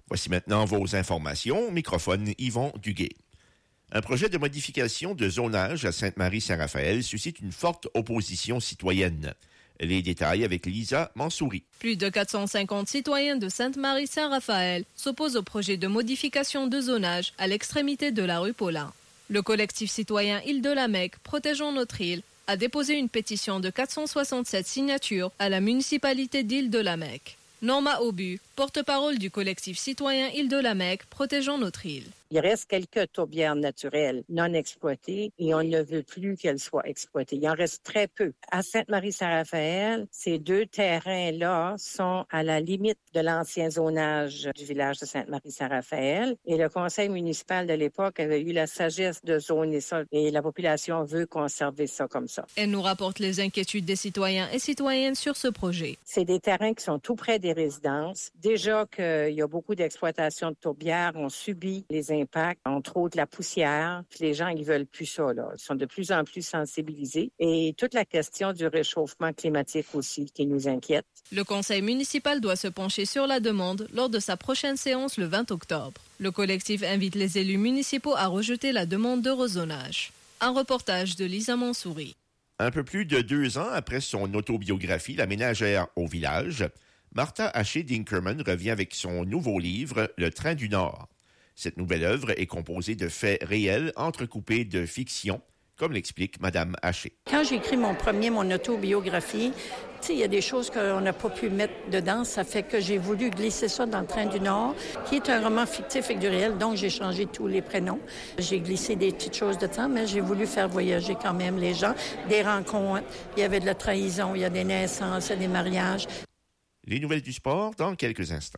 Voici maintenant vos informations. Microphone Yvon Duguay. Un projet de modification de zonage à Sainte-Marie-Saint-Raphaël suscite une forte opposition citoyenne. Les détails avec Lisa Mansouri. Plus de 450 citoyens de Sainte-Marie-Saint-Raphaël s'opposent au projet de modification de zonage à l'extrémité de la rue Paulin. Le collectif citoyen Île-de-la-Mecque, Protégeons notre île, a déposé une pétition de 467 signatures à la municipalité d'Île-de-la-Mecque. Norma Aubu, porte-parole du collectif citoyen Île-de-la-Mecque, Protégeons notre île. Il reste quelques tourbières naturelles non exploitées et on ne veut plus qu'elles soient exploitées. Il en reste très peu. À Sainte-Marie-Saint-Raphaël, ces deux terrains-là sont à la limite de l'ancien zonage du village de Sainte-Marie-Saint-Raphaël et le conseil municipal de l'époque avait eu la sagesse de zoner ça et la population veut conserver ça comme ça. Elle nous rapporte les inquiétudes des citoyens et citoyennes sur ce projet. C'est des terrains qui sont tout près des résidences. Déjà qu'il y a beaucoup d'exploitation de tourbières, on subit les impacts, entre autres la poussière. Puis les gens, ils veulent plus ça, là. Ils sont de plus en plus sensibilisés. Et toute la question du réchauffement climatique aussi qui nous inquiète. Le conseil municipal doit se pencher sur la demande lors de sa prochaine séance le 20 octobre. Le collectif invite les élus municipaux à rejeter la demande de rezonage. Un reportage de Lisa Mansouri. Un peu plus de 2 ans après son autobiographie, La ménagère au village, Martha Haché-Dinkerman revient avec son nouveau livre, Le train du Nord. Cette nouvelle œuvre est composée de faits réels entrecoupés de fiction, comme l'explique Mme Haché. Quand j'ai écrit mon autobiographie, il y a des choses qu'on n'a pas pu mettre dedans. Ça fait que j'ai voulu glisser ça dans Le train du Nord, qui est un roman fictif avec du réel, donc j'ai changé tous les prénoms. J'ai glissé des petites choses de temps, mais j'ai voulu faire voyager quand même les gens. Des rencontres, il y avait de la trahison, il y a des naissances, il y a des mariages. Les nouvelles du sport dans quelques instants.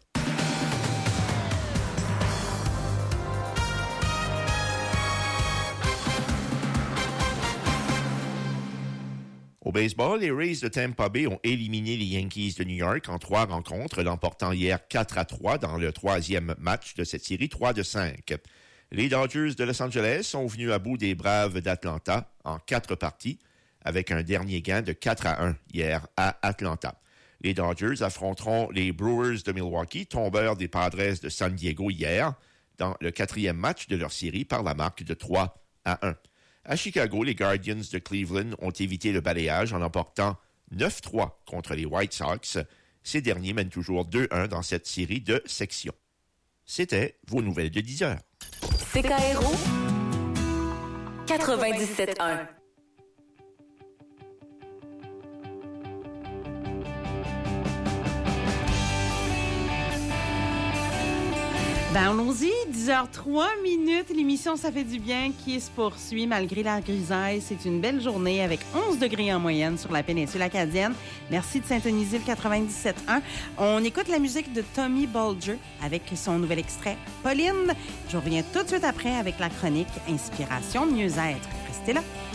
Au baseball, les Rays de Tampa Bay ont éliminé les Yankees de New York en 3 rencontres, l'emportant hier 4-3 dans le 3e match de cette série 3-5. Les Dodgers de Los Angeles sont venus à bout des Braves d'Atlanta en 4 parties, avec un dernier gain de 4-1 hier à Atlanta. Les Dodgers affronteront les Brewers de Milwaukee, tombeurs des Padres de San Diego hier, dans le 4e match de leur série par la marque de 3-1. À Chicago, les Guardians de Cleveland ont évité le balayage en emportant 9-3 contre les White Sox. Ces derniers mènent toujours 2-1 dans cette série de sections. C'était vos nouvelles de 10 heures. CKRO 97.1. Ben allons-y, 10h03. L'émission Ça fait du bien qui se poursuit malgré la grisaille. C'est une belle journée avec 11 degrés en moyenne sur la péninsule acadienne. Merci de syntoniser le 97.1. On écoute la musique de Tommy Bolger avec son nouvel extrait Pauline. Je reviens tout de suite après avec la chronique Inspiration Mieux-être. Restez là.